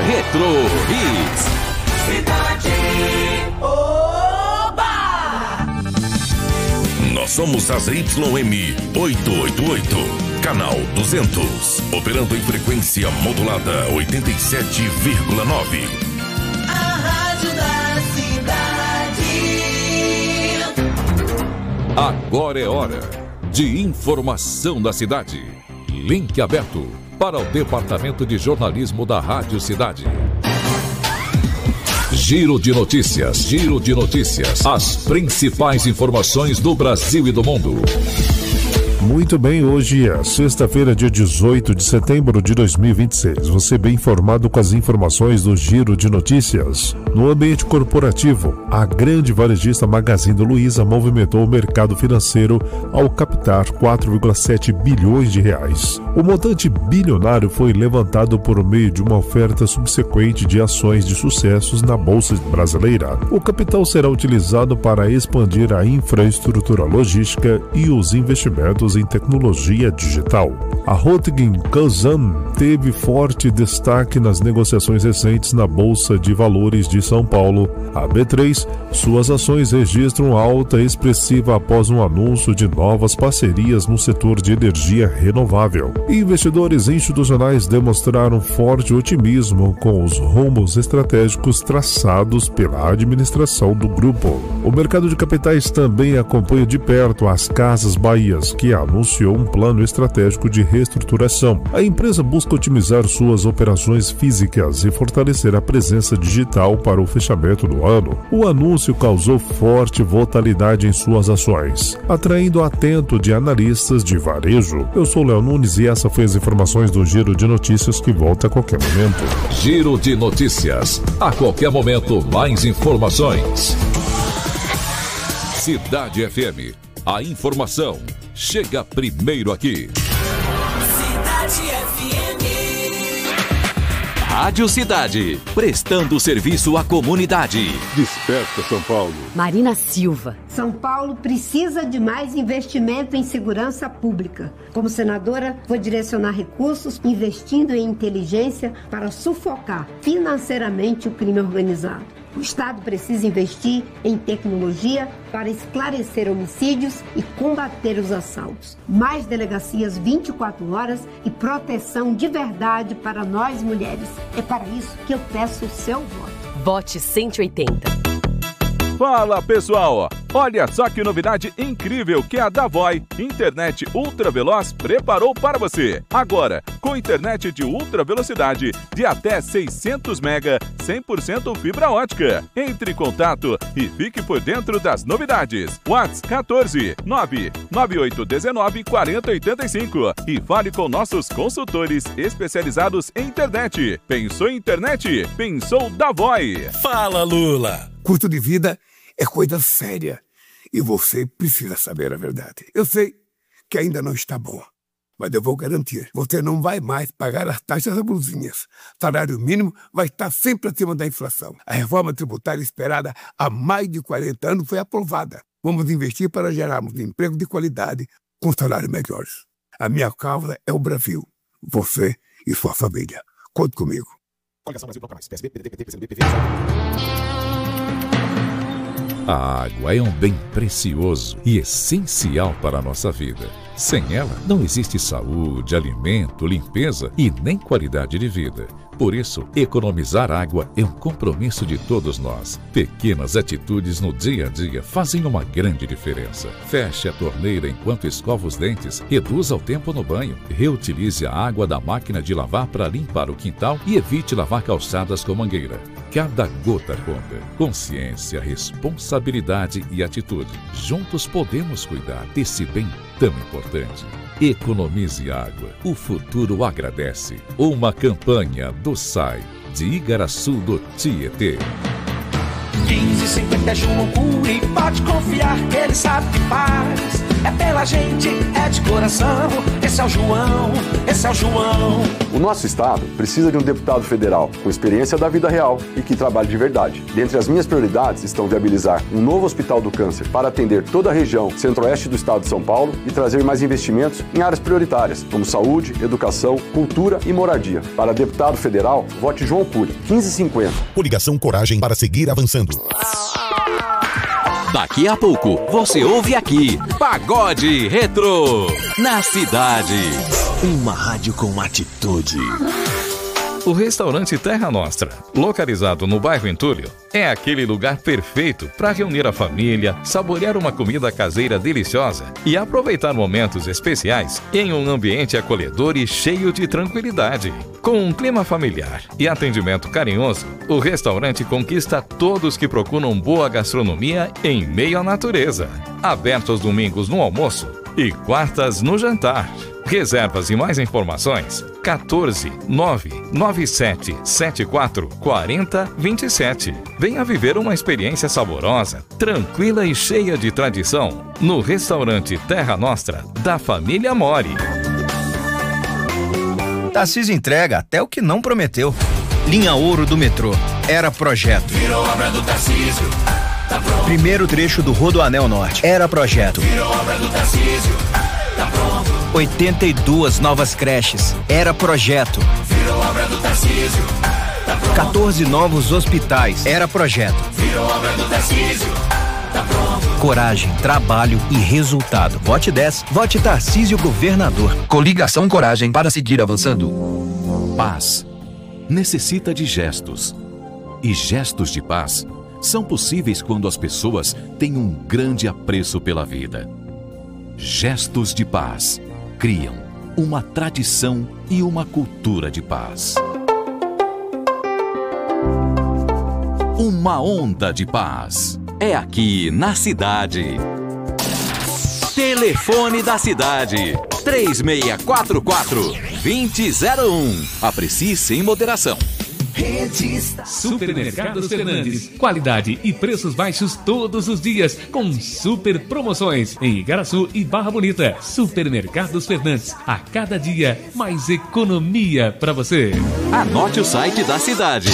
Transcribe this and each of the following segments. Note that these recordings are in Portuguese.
Retro Hits. Cidade Oba! Nós somos a ZYM 888, canal 200, operando em frequência modulada 87,9. A rádio da cidade. Agora é hora de informação da cidade. Link aberto para o Departamento de Jornalismo da Rádio Cidade. Giro de notícias. As principais informações do Brasil e do mundo. Muito bem, hoje é sexta-feira, dia 18 de setembro de 2026. Você bem informado com as informações do Giro de Notícias. No ambiente corporativo, a grande varejista Magazine Luiza movimentou o mercado financeiro ao captar 4,7 bilhões de reais. O montante bilionário foi levantado por meio de uma oferta subsequente de ações de sucessos na Bolsa Brasileira. O capital será utilizado para expandir a infraestrutura logística e os investimentos em tecnologia digital. A holding Cosan teve forte destaque nas negociações recentes na Bolsa de Valores de São Paulo. A B3, suas ações registram alta expressiva após um anúncio de novas parcerias no setor de energia renovável. Investidores institucionais demonstraram forte otimismo com os rumos estratégicos traçados pela administração do grupo. O mercado de capitais também acompanha de perto as Casas Bahias, que anunciou um plano estratégico de reestruturação. A empresa busca otimizar suas operações físicas e fortalecer a presença digital para o fechamento do ano. O anúncio causou forte volatilidade em suas ações, atraindo atento de analistas de varejo. Eu sou Léo Nunes e essa foi as informações do Giro de Notícias, que volta a qualquer momento. Giro de Notícias. A qualquer momento, mais informações. Cidade FM. A informação chega primeiro aqui. Cidade FM. Rádio Cidade, prestando serviço à comunidade. Desperta, São Paulo. Marina Silva. São Paulo precisa de mais investimento em segurança pública. Como senadora, vou direcionar recursos investindo em inteligência para sufocar financeiramente o crime organizado. O Estado precisa investir em tecnologia para esclarecer homicídios e combater os assaltos. Mais delegacias 24 horas e proteção de verdade para nós mulheres. É para isso que eu peço o seu voto. Vote 180. Fala, pessoal! Olha só que novidade incrível que a Davoi, internet ultra veloz, preparou para você. Agora, com internet de ultra velocidade de até 600 mega, 100% fibra ótica. Entre em contato e fique por dentro das novidades. WhatsApp 14 99819 4085 e fale com nossos consultores especializados em internet. Pensou em internet? Pensou Davoi. Fala, Lula! Custo de vida é coisa séria e você precisa saber a verdade. Eu sei que ainda não está bom, mas eu vou garantir. Você não vai mais pagar as taxas abusinhas. Salário mínimo vai estar sempre acima da inflação. A reforma tributária esperada há mais de 40 anos foi aprovada. Vamos investir para gerarmos emprego de qualidade com salários melhores. A minha causa é o Brasil. Você e sua família. Conte comigo. Coligação Brasil Bloco Mais. PSB, PDT, PT, PCdoB, PV. A água é um bem precioso e essencial para a nossa vida. Sem ela, não existe saúde, alimento, limpeza e nem qualidade de vida. Por isso, economizar água é um compromisso de todos nós. Pequenas atitudes no dia a dia fazem uma grande diferença. Feche a torneira enquanto escova os dentes, reduza o tempo no banho, reutilize a água da máquina de lavar para limpar o quintal e evite lavar calçadas com mangueira. Cada gota conta. Consciência, responsabilidade e atitude. Juntos podemos cuidar desse bem tão importante. Economize água. O futuro agradece. Uma campanha do SAI de Igaraçu do Tietê. 1550 João Curi, pode confiar que ele sabe o que faz. É pela gente, é de coração. Esse é o João, esse é o João. O nosso estado precisa de um deputado federal com experiência da vida real e que trabalhe de verdade. Dentre as minhas prioridades estão viabilizar um novo hospital do câncer para atender toda a região centro-oeste do estado de São Paulo e trazer mais investimentos em áreas prioritárias, como saúde, educação, cultura e moradia. Para deputado federal, vote João Cury, 1550. Coligação Coragem para seguir avançando. Daqui a pouco, você ouve aqui, Pagode Retro, na cidade. Uma rádio com atitude. O restaurante Terra Nostra, localizado no bairro Entulho, é aquele lugar perfeito para reunir a família, saborear uma comida caseira deliciosa e aproveitar momentos especiais em um ambiente acolhedor e cheio de tranquilidade. Com um clima familiar e atendimento carinhoso, o restaurante conquista todos que procuram boa gastronomia em meio à natureza. Aberto aos domingos no almoço e quartas no jantar. Reservas e mais informações 14 997 74 40 27. Venha viver uma experiência saborosa, tranquila e cheia de tradição no restaurante Terra Nostra da família Mori. Tarcísio entrega até o que não prometeu. Linha Ouro do metrô. Era projeto. Virou obra do Tarcísio. Tá pronto. Primeiro trecho do Rodoanel Norte. Era projeto. Virou obra do Tarcísio. Tá pronto. 82 novas creches. Era projeto. Virou obra do Tarcísio. Tá pronto. 14 novos hospitais. Era projeto. Virou obra do Tarcísio. Tá pronto. Coragem, trabalho e resultado. Vote 10. Vote Tarcísio Governador. Coligação Coragem para seguir avançando. Paz necessita de gestos. E gestos de paz são possíveis quando as pessoas têm um grande apreço pela vida. Gestos de paz criam uma tradição e uma cultura de paz. Uma onda de paz é aqui na cidade. Telefone da cidade 3644-2001. Aprecie sem moderação. Supermercados Fernandes. Qualidade e preços baixos todos os dias, com super promoções em Igaraçu e Barra Bonita. Supermercados Fernandes. A cada dia, mais economia para você. Anote o site da cidade: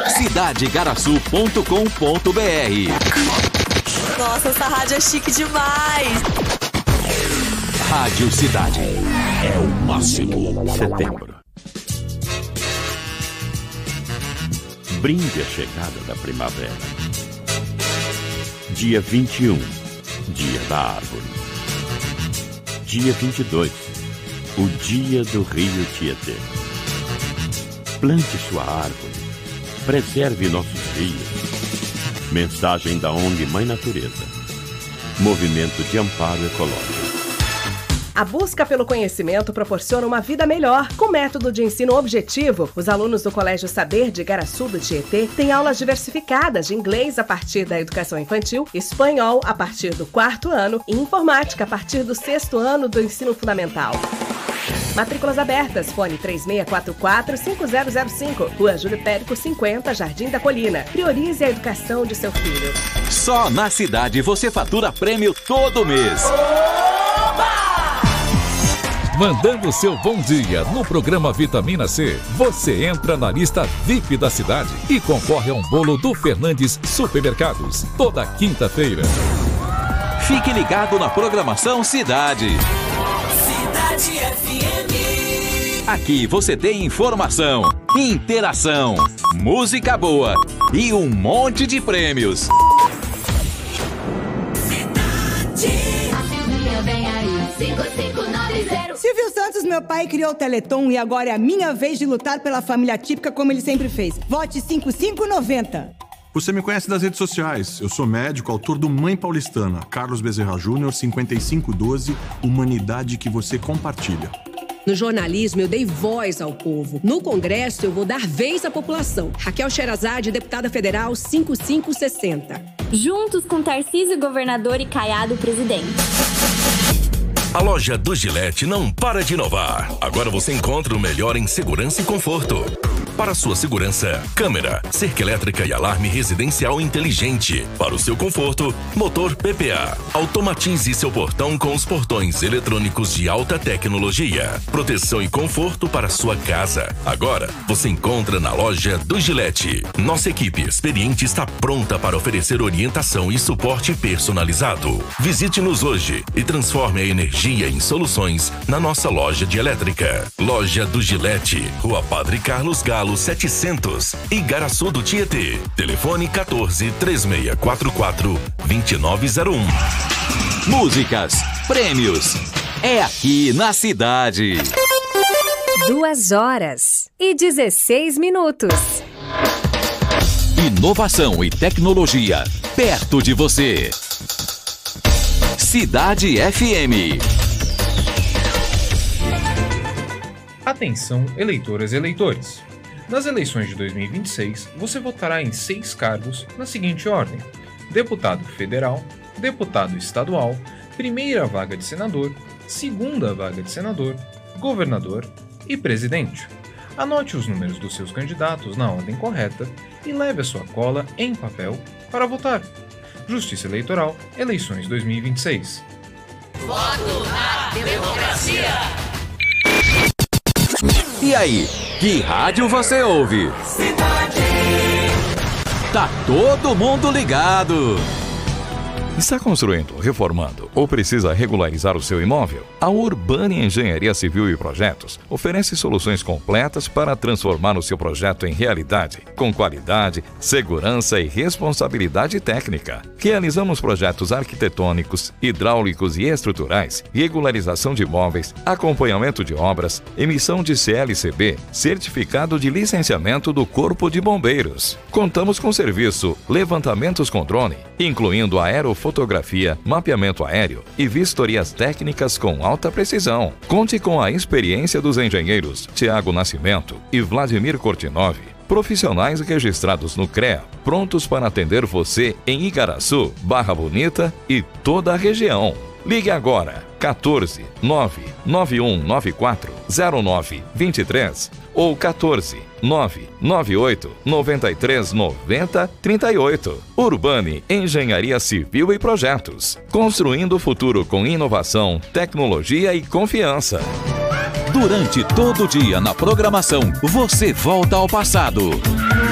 cidadeigaraçu.com.br. Nossa, essa rádio é chique demais. Rádio Cidade. É o máximo. Setembro. Brinde a chegada da primavera. Dia 21, Dia da Árvore. Dia 22, o Dia do Rio Tietê. Plante sua árvore, preserve nossos rios. Mensagem da ONG Mãe Natureza. Movimento de Amparo Ecológico. A busca pelo conhecimento proporciona uma vida melhor. Com método de ensino objetivo, os alunos do Colégio Saber de Igaraçu do Tietê têm aulas diversificadas de inglês a partir da educação infantil, espanhol a partir do 4º ano e informática a partir do 6º ano do ensino fundamental. Matrículas abertas, fone 3644-5005, Rua Júlio Périco 50, Jardim da Colina. Priorize a educação de seu filho. Só na cidade você fatura prêmio todo mês. Mandando seu bom dia no programa Vitamina C, você entra na lista VIP da cidade e concorre a um bolo do Fernandes Supermercados, toda quinta-feira. Fique ligado na programação Cidade. Cidade FM. Aqui você tem informação, interação, música boa e um monte de prêmios. Silvio Santos, meu pai, criou o Teleton e agora é a minha vez de lutar pela família típica como ele sempre fez. Vote 5590. Você me conhece das redes sociais. Eu sou médico, autor do Mãe Paulistana, Carlos Bezerra Júnior, 5512, Humanidade que você compartilha. No jornalismo, eu dei voz ao povo. No Congresso, eu vou dar vez à população. Raquel Sherazade, deputada federal, 5560. Juntos com Tarcísio, governador, e Caiado, presidente. A loja do Gillette não para de inovar. Agora você encontra o melhor em segurança e conforto. Para sua segurança, câmera, cerca elétrica e alarme residencial inteligente. Para o seu conforto, motor PPA. Automatize seu portão com os portões eletrônicos de alta tecnologia. Proteção e conforto para sua casa. Agora, você encontra na loja do Gillette. Nossa equipe experiente está pronta para oferecer orientação e suporte personalizado. Visite-nos hoje e transforme a energia em soluções na nossa loja de elétrica. Loja do Gillette, Rua Padre Carlos Galo 700, Igaraçu do Tietê. Telefone 14 3644 2901. Músicas, prêmios, é aqui na cidade. 2h16. Inovação e tecnologia, perto de você. Cidade FM. Atenção, eleitoras e eleitores. Nas eleições de 2026, você votará em 6 cargos na seguinte ordem: deputado federal, deputado estadual, primeira vaga de senador, segunda vaga de senador, governador e presidente. Anote os números dos seus candidatos na ordem correta e leve a sua cola em papel para votar. Justiça Eleitoral, eleições 2026. Voto na democracia! E aí, que rádio você ouve? Cidade. Tá todo mundo ligado. Está construindo, reformando ou precisa regularizar o seu imóvel? A Urbani Engenharia Civil e Projetos oferece soluções completas para transformar o seu projeto em realidade, com qualidade, segurança e responsabilidade técnica. Realizamos projetos arquitetônicos, hidráulicos e estruturais, regularização de imóveis, acompanhamento de obras, emissão de CLCB, certificado de licenciamento do Corpo de Bombeiros. Contamos com serviço levantamentos com drone, incluindo aerofotografia, mapeamento aéreo e vistorias técnicas com alta precisão. Conte com a experiência dos engenheiros Tiago Nascimento e Vladimir Kortinov, profissionais registrados no CREA, prontos para atender você em Igaraçu, Barra Bonita e toda a região. Ligue agora, 14 99194 0923 ou 14 998 93 90 38. Urbani Engenharia Civil e Projetos. Construindo o futuro com inovação, tecnologia e confiança. Durante todo o dia na programação, você volta ao passado.